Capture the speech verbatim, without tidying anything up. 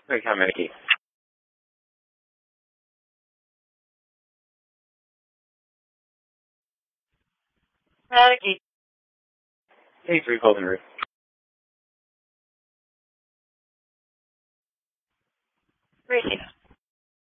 Wait, how many? Maggie. Hey, three Golden Roof. Radio.